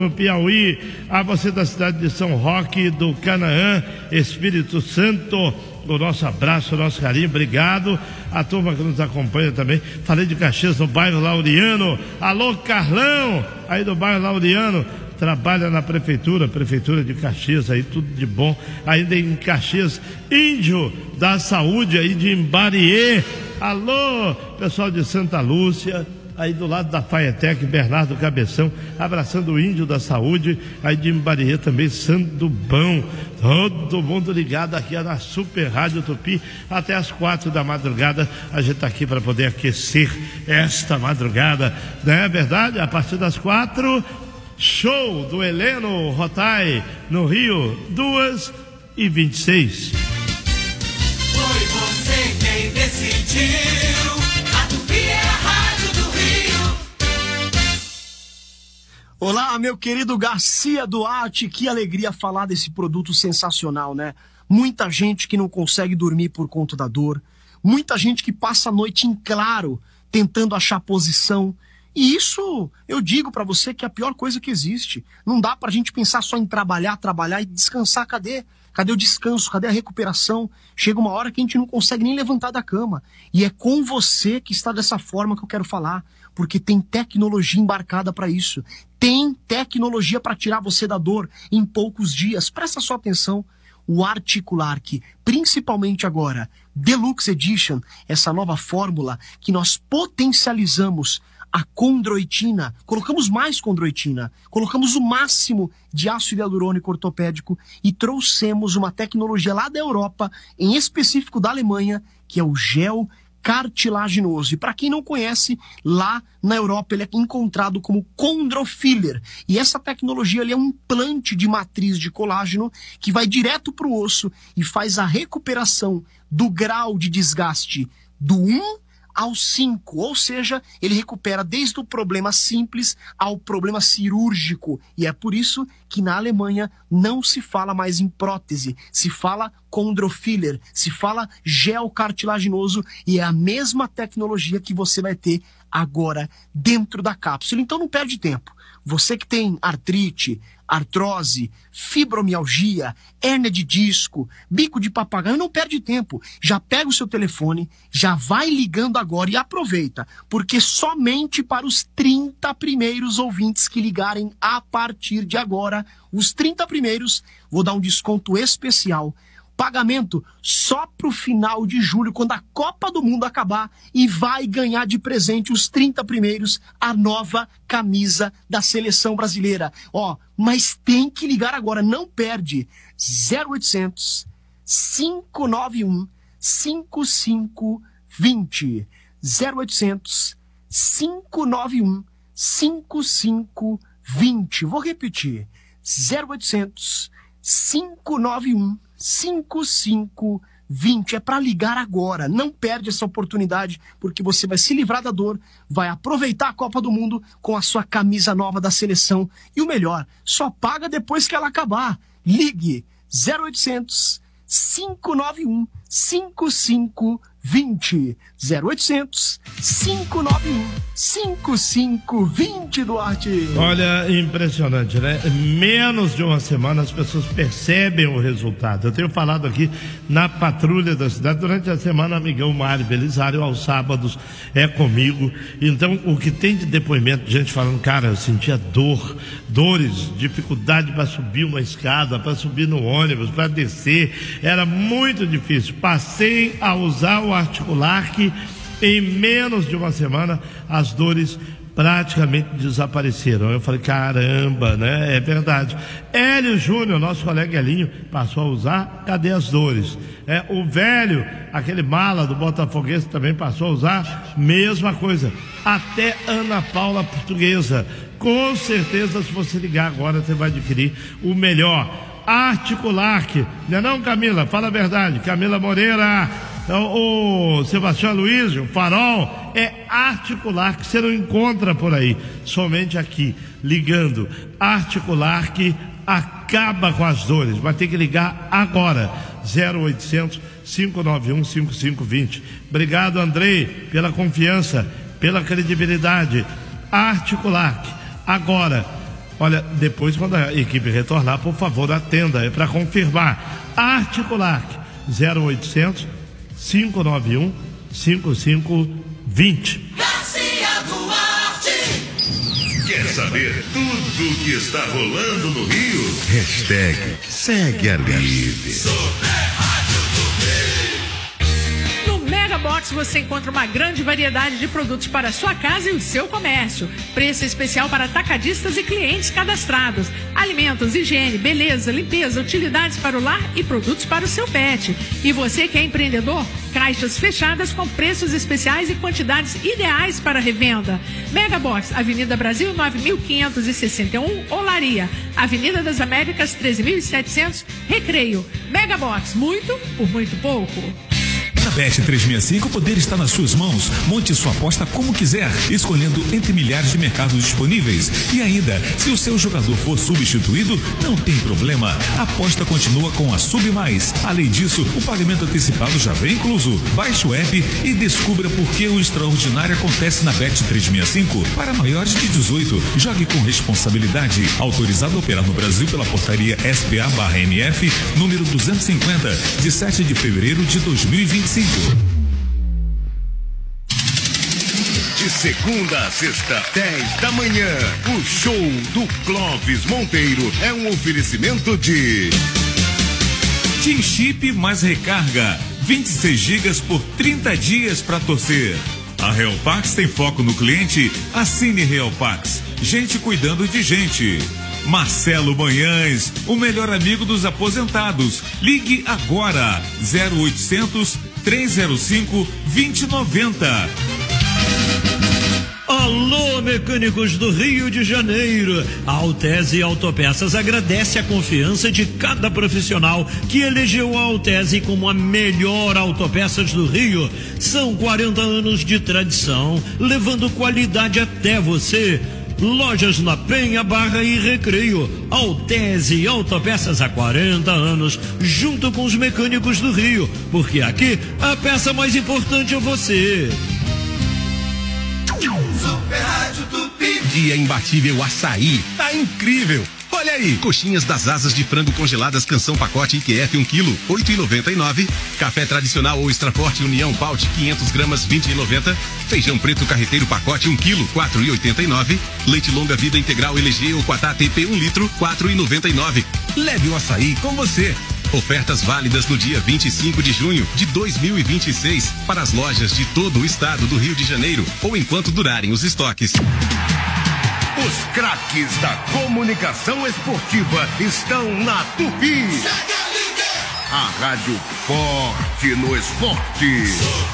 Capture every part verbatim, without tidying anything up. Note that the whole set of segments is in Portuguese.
no Piauí, a você da cidade de São Roque, do Canaã, Espírito Santo, o nosso abraço, o nosso carinho, obrigado. A turma que nos acompanha também. Falei de Caxias, no bairro Laureano. Alô, Carlão, aí do bairro Laureano, trabalha na prefeitura, prefeitura de Caxias, aí tudo de bom. Ainda em Caxias, Índio da Saúde, aí de Imbariê. Alô, pessoal de Santa Lúcia, aí do lado da Faetec, Bernardo Cabeção, abraçando o Índio da Saúde, aí de Imbariê também, Sandubão, todo mundo ligado aqui na Super Rádio Tupi, até as quatro da madrugada, a gente está aqui para poder aquecer esta madrugada, não é verdade? A partir das quatro, show do Heleno Rotai, no Rio, duas e vinte e seis. Foi você quem decidiu, a Tupi é a rádio do Rio. Olá, meu querido Garcia Duarte, que alegria falar desse produto sensacional, né? Muita gente que não consegue dormir por conta da dor, muita gente que passa a noite em claro, tentando achar posição. E isso, eu digo pra você que é a pior coisa que existe. Não dá pra gente pensar só em trabalhar, trabalhar e descansar. Cadê? Cadê o descanso? Cadê a recuperação? Chega uma hora que a gente não consegue nem levantar da cama. E é com você que está dessa forma que eu quero falar. Porque tem tecnologia embarcada para isso. Tem tecnologia para tirar você da dor em poucos dias. Presta só atenção. O Articulark, principalmente agora, Deluxe Edition, essa nova fórmula que nós potencializamos a condroitina, colocamos mais condroitina, colocamos o máximo de ácido hialurônico ortopédico e trouxemos uma tecnologia lá da Europa, em específico da Alemanha, que é o gel cartilaginoso. E para quem não conhece, lá na Europa ele é encontrado como chondrofiller. E essa tecnologia ali é um implante de matriz de colágeno que vai direto para o osso e faz a recuperação do grau de desgaste do um ao cinco, ou seja, ele recupera desde o problema simples ao problema cirúrgico, e é por isso que na Alemanha não se fala mais em prótese, se fala chondrofiller, se fala gel cartilaginoso, e é a mesma tecnologia que você vai ter agora dentro da cápsula. Então não perde tempo. Você que tem artrite, artrose, fibromialgia, hérnia de disco, bico de papagaio, não perde tempo. Já pega o seu telefone, já vai ligando agora e aproveita, porque somente para os trinta primeiros ouvintes que ligarem a partir de agora, os trinta primeiros, vou dar um desconto especial. Pagamento só pro final de julho, quando a Copa do Mundo acabar, e vai ganhar de presente os trinta primeiros a nova camisa da seleção brasileira. Ó, mas tem que ligar agora, não perde. zero oitocentos, cinco nove um, cinco cinco dois zero. zero oitocentos, cinco nove um, cinco cinco dois. Vou repetir. zero oitocentos, cinco nove um, cinco cinco dois. É para ligar agora. Não perde essa oportunidade, porque você vai se livrar da dor, vai aproveitar a Copa do Mundo com a sua camisa nova da seleção. E o melhor, só paga depois que ela acabar. Ligue zero oitocentos, cinco nove um, cinco cinco dois. zero oitocentos, cinco nove um, cinco cinco dois, Duarte. Olha, impressionante, né? Menos de uma semana as pessoas percebem o resultado. Eu tenho falado aqui na patrulha da cidade durante a semana, amigão Mário Belisário, aos sábados é comigo. Então, o que tem de depoimento de gente falando, cara, eu sentia dor, dores, dificuldade para subir uma escada, para subir no ônibus, para descer, era muito difícil. Passei a usar o Articulark, em menos de uma semana as dores praticamente desapareceram. Eu falei, caramba, né? É verdade. Hélio Júnior, nosso colega Elinho, passou a usar, cadê as dores? É, o velho, aquele mala do Botafoguense, também passou a usar, mesma coisa. Até Ana Paula Portuguesa. Com certeza, se você ligar agora, você vai adquirir o melhor Articulark, não é não, Camila? Fala a verdade, Camila Moreira. O Sebastião Luiz, o Farol, é Articulark, você não encontra por aí, somente aqui, ligando. Articulark acaba com as dores, vai ter que ligar agora, zero oitocentos, cinco nove um, cinco cinco dois. Obrigado, Andrei, pela confiança, pela credibilidade. Articulark, agora, Olha, depois quando a equipe retornar, por favor, atenda, é para confirmar. Articulac, zero oitocentos, cinco nove um, cinco cinco dois zero. Garcia Duarte. Quer saber tudo o que está rolando no Rio? Hashtag segue a Livre. Megabox você encontra uma grande variedade de produtos para a sua casa e o seu comércio. Preço especial para atacadistas e clientes cadastrados. Alimentos, higiene, beleza, limpeza, utilidades para o lar e produtos para o seu pet. E você que é empreendedor? Caixas fechadas com preços especiais e quantidades ideais para revenda. Megabox, Avenida Brasil nove mil quinhentos e sessenta e um, Olaria. Avenida das Américas treze mil e setecentos, Recreio. Megabox, muito por muito pouco. Na Bet trezentos e sessenta e cinco, o poder está nas suas mãos. Monte sua aposta como quiser, escolhendo entre milhares de mercados disponíveis. E ainda, se o seu jogador for substituído, não tem problema. A aposta continua com a Sub Mais. Além disso, o pagamento antecipado já vem incluso. Baixe o app e descubra por que o extraordinário acontece na Bet trezentos e sessenta e cinco. Para maiores de dezoito, jogue com responsabilidade. Autorizado a operar no Brasil pela portaria S P A barra M F, número duzentos e cinquenta, de sete de fevereiro de dois mil e vinte e cinco. De segunda a sexta, dez da manhã, o show do Clóvis Monteiro é um oferecimento de Tim Chip mais recarga, vinte e seis gigas por trinta dias para torcer. A Real Pax tem foco no cliente, assine Real Pax. Gente cuidando de gente. Marcelo Manhães, o melhor amigo dos aposentados. Ligue agora, zero oitocentos, trezentos e cinco, vinte e noventa. Alô, mecânicos do Rio de Janeiro. A Altese Autopeças agradece a confiança de cada profissional que elegeu a Altese como a melhor autopeças do Rio. São quarenta anos de tradição, levando qualidade até você. Lojas na Penha, Barra e Recreio. Altese Autopeças há quarenta anos, junto com os mecânicos do Rio, porque aqui a peça mais importante é você. Super Rádio Tupi. Dia imbatível açaí. Tá incrível. Olha aí, coxinhas das asas de frango congeladas Canção Pacote I Q F um quilo, oito reais e noventa e nove centavos. Café tradicional ou extra forte União Paute quinhentas gramas, vinte reais e noventa centavos. Feijão preto carreteiro pacote um quilo, quatro reais e oitenta e nove centavos. Leite longa vida integral L G ou Quatá T P um litro, quatro reais e noventa e nove centavos. Leve o açaí com você. Ofertas válidas no dia vinte e cinco de junho de dois mil e vinte e seis para as lojas de todo o estado do Rio de Janeiro ou enquanto durarem os estoques. Os craques da comunicação esportiva estão na Tupi. A rádio forte no esporte.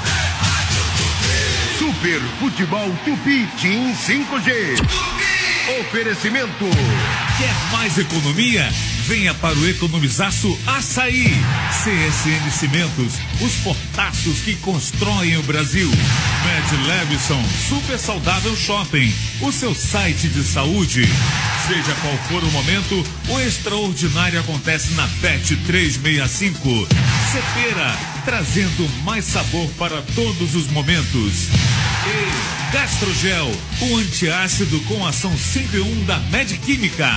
Super Futebol Tupi Team cinco G. Oferecimento. Quer mais economia? Venha para o Economizaço Açaí. C S N Cimentos, os portaços que constroem o Brasil. Med Levison, super saudável shopping, o seu site de saúde. Seja qual for o momento, o extraordinário acontece na Bet trezentos e sessenta e cinco. Cepera, trazendo mais sabor para todos os momentos. E Gastrogel, o antiácido com ação cinco em um da Med Química.